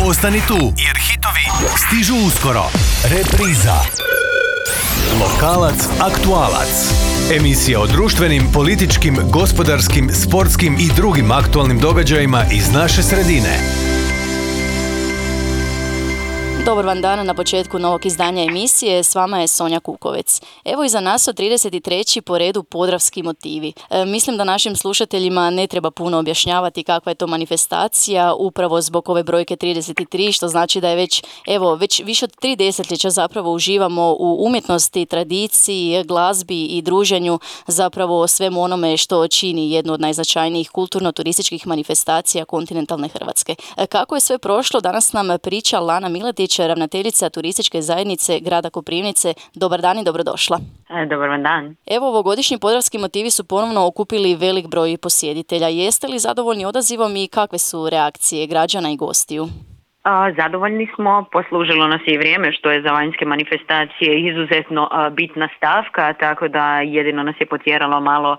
Ostani tu, jer hitovi stižu uskoro. Repriza. Lokalac, aktualac. Emisija o društvenim, političkim, gospodarskim, sportskim i drugim aktualnim događajima iz naše sredine. Dobar vam dan na početku novog izdanja emisije, s vama je Sonja Kukovec. Evo iza nas od 33. po redu Podravski motivi. Mislim da našim slušateljima ne treba puno objašnjavati kakva je to manifestacija, upravo zbog ove brojke 33, što znači da je već više od 3 desetljeća zapravo uživamo u umjetnosti, tradiciji, glazbi i druženju, zapravo svemu onome što čini jednu od najznačajnijih kulturno-turističkih manifestacija kontinentalne Hrvatske. Kako je sve prošlo, danas nam priča Lana Miletić, ravnateljica turističke zajednice grada Koprivnice. Dobar dan i dobrodošla. Dobar vam dan. Evo, ovogodišnji Podravski motivi su ponovno okupili velik broj posjetitelja. Jeste li zadovoljni odazivom i kakve su reakcije građana i gostiju? Zadovoljni smo, poslužilo nas je i vrijeme što je za vanjske manifestacije izuzetno bitna stavka, tako da jedino nas je potjeralo malo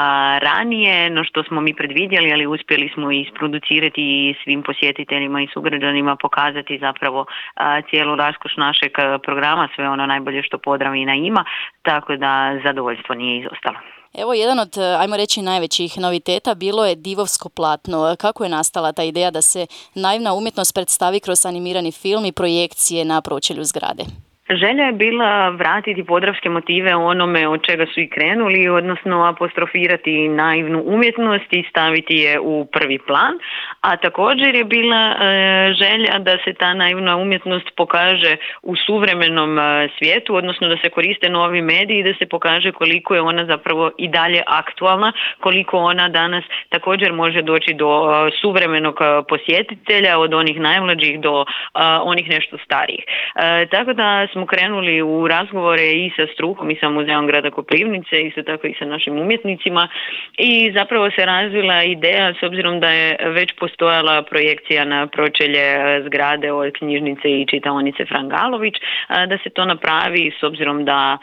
ranije no što smo mi predvidjeli, ali uspjeli smo isproducirati i svim posjetiteljima i sugrađanima pokazati zapravo cijelu raskoš našeg programa, sve ono najbolje što Podravina ima, tako da zadovoljstvo nije izostalo. Evo, jedan od, ajmo reći, najvećih noviteta bilo je divovsko platno. Kako je nastala ta ideja da se naivna umjetnost predstavi kroz animirani film i projekcije na pročelju zgrade? Želja je bila vratiti podravske motive onome od čega su i krenuli, odnosno apostrofirati naivnu umjetnost i staviti je u prvi plan, a također je bila želja da se ta naivna umjetnost pokaže u suvremenom svijetu, odnosno da se koriste novi mediji i da se pokaže koliko je ona zapravo i dalje aktualna, koliko ona danas također može doći do suvremenog posjetitelja, od onih najmlađih do onih nešto starijih. Tako da smo krenuli u razgovore i sa strukom i sa Muzeom grada Koprivnice, isto tako i sa našim umjetnicima, i zapravo se razvila ideja, s obzirom da je već postojala projekcija na pročelje zgrade od knjižnice i čitaonice Fran Galović, da se to napravi, s obzirom da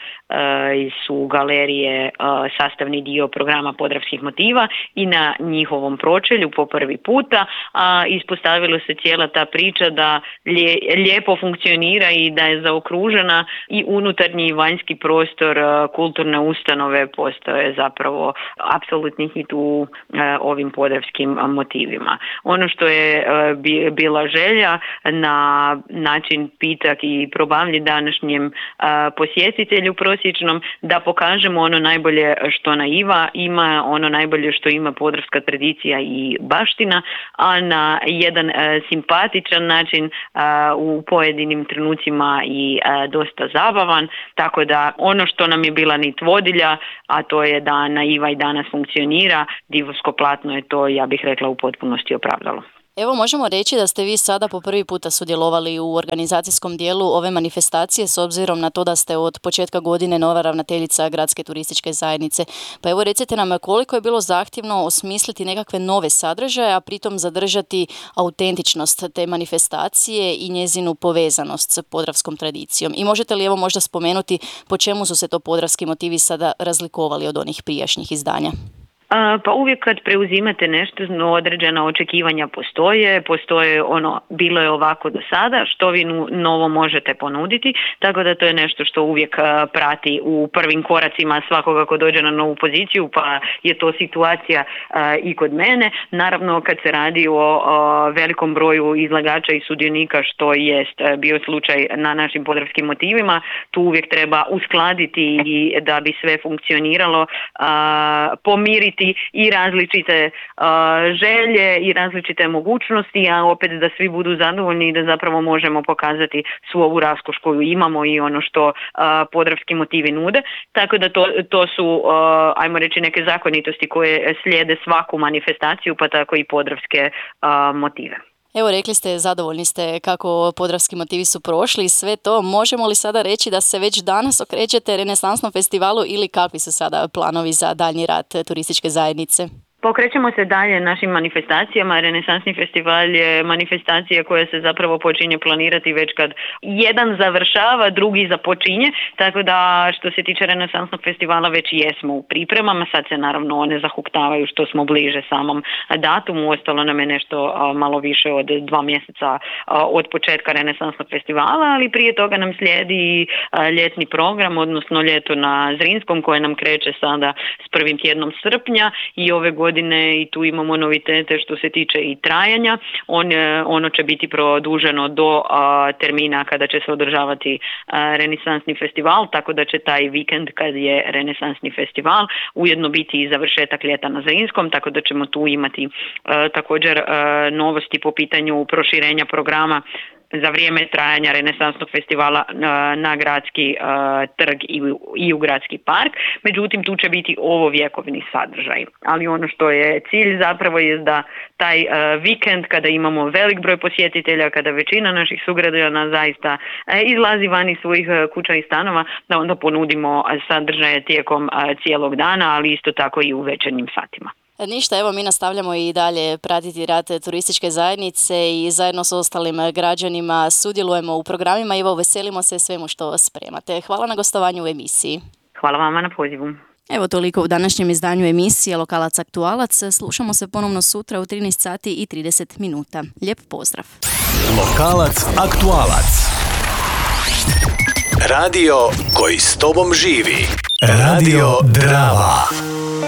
su galerije sastavni dio programa Podravskih motiva i na njihovom pročelju po prvi puta ispostavila se cijela ta priča da lijepo funkcionira i da je zaokružena i unutarnji i vanjski prostor kulturne ustanove postoje zapravo apsolutni hit u ovim podravskim motivima. Ono što je bila želja na način pitak i probavlji današnjem posjetitelju prosječnom, da pokažemo ono najbolje što naiva ima, ono najbolje što ima podravska tradicija i baština, a na jedan simpatičan način u pojedinim trenucima i dosta zabavan, tako da ono što nam je bila nit vodilja, a to je da naiva i danas funkcionira, divovsko platno je to, ja bih rekla, u potpunosti opravdalo. Evo, možemo reći da ste vi sada po prvi puta sudjelovali u organizacijskom dijelu ove manifestacije, s obzirom na to da ste od početka godine nova ravnateljica Gradske turističke zajednice. Pa evo, recite nam koliko je bilo zahtjevno osmisliti nekakve nove sadržaje, a pritom zadržati autentičnost te manifestacije i njezinu povezanost s podravskom tradicijom. I možete li evo možda spomenuti po čemu su se to podravski motivi sada razlikovali od onih prijašnjih izdanja? Pa uvijek kad preuzimate nešto, određena očekivanja postoje ono, bilo je ovako do sada, što vi novo možete ponuditi, tako da to je nešto što uvijek prati u prvim koracima svakoga ko dođe na novu poziciju, pa je to situacija i kod mene. Naravno, kad se radi o velikom broju izlagača i sudionika, što jest bio slučaj na našim podravskim motivima, tu uvijek treba uskladiti i da bi sve funkcioniralo, pomiriti i različite želje i različite mogućnosti, a opet da svi budu zadovoljni i da zapravo možemo pokazati svu ovu raskoš koju imamo i ono što podravski motivi nude. Tako da to su, ajmo reći, neke zakonitosti koje slijede svaku manifestaciju, pa tako i podravske motive. Evo, rekli ste, zadovoljni ste kako podravski motivi su prošli i sve to. Možemo li sada reći da se već danas okrećete renesansnom festivalu ili kakvi su sada planovi za daljnji rad turističke zajednice? Pokrećemo se dalje našim manifestacijama. Renesansni festival je manifestacija koja se zapravo počinje planirati već kad jedan završava, drugi započinje, tako da što se tiče Renesansnog festivala već jesmo u pripremama, sad se naravno one zahuktavaju što smo bliže samom datumu, ostalo nam je nešto malo više od 2 mjeseca od početka Renesansnog festivala, ali prije toga nam slijedi ljetni program, odnosno ljeto na Zrinskom koje nam kreće sada s prvim tjednom srpnja i ove godine i tu imamo novitete što se tiče i trajanja. Ono će biti produženo do termina kada će se održavati Renesansni festival, tako da će taj vikend kad je Renesansni festival ujedno biti i završetak ljeta na Zrinskom, tako da ćemo tu imati također novosti po pitanju proširenja programa za vrijeme trajanja Renesansnog festivala na gradski trg i u gradski park. Međutim, tu će biti vjekovni sadržaj. Ali ono što je cilj zapravo je da taj vikend kada imamo velik broj posjetitelja, kada većina naših sugrađana zaista izlazi van iz svojih kuća i stanova, da onda ponudimo sadržaje tijekom cijelog dana, ali isto tako i u večernjim satima. Ništa, evo mi nastavljamo i dalje pratiti rad turističke zajednice i zajedno s ostalim građanima sudjelujemo u programima i evo veselimo se svemu što spremate. Hvala na gostovanju u emisiji. Hvala vama na pozivu. Evo toliko u današnjem izdanju emisije Lokalac aktualac. Slušamo se ponovno sutra u 13 sati i 30 minuta. Lijep pozdrav. Lokalac aktualac. Radio koji s tobom živi. Radio Drava.